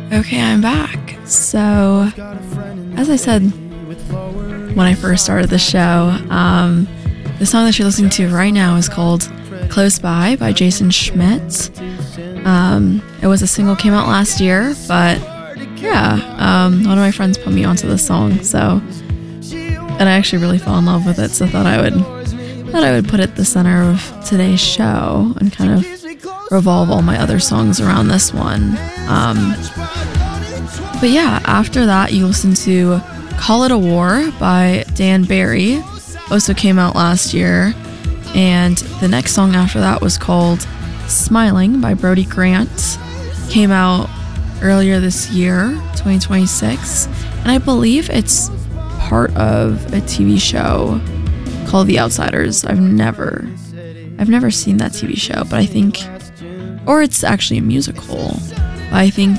Okay, I'm back. So, as I said when I first started the show, the song that you're listening to right now is called Close By Jason Schmidt. It was a single, came out last year, but yeah, one of my friends put me onto this song, so, and I actually really fell in love with it, so I thought I would put it at the center of today's show and kind of revolve all my other songs around this one. But yeah, after that, you listen to Call It a War by Dan Barry, also came out last year, and the next song after that was called Smiling by Brody Grant, came out earlier this year, 2026, and I believe it's part of a TV show called The Outsiders. I've never seen that TV show, but I think, or it's actually a musical, but I think,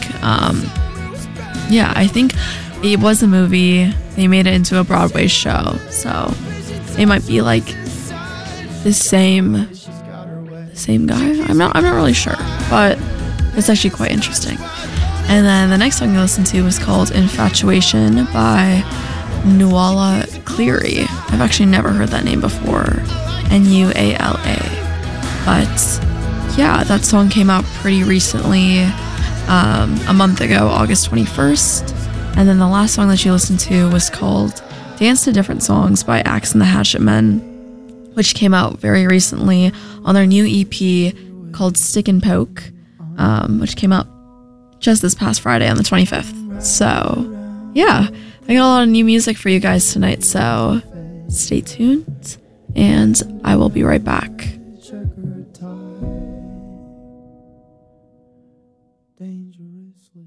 I think it was a movie. They made it into a Broadway show, so it might be like the same guy. I'm not really sure, but it's actually quite interesting. And then the next song you listen to was called Infatuation by Nuala Cleary. I've actually never heard that name before. Nuala. But yeah, that song came out pretty recently, a month ago, August 21st. And then the last song that you listened to was called Dance to Different Songs by Axe and the Hatchet Men, which came out very recently on their new EP called Stick and Poke, which came out just this past Friday on the 25th. So yeah, I got a lot of new music for you guys tonight, so stay tuned, and I will be right back. Dangerously.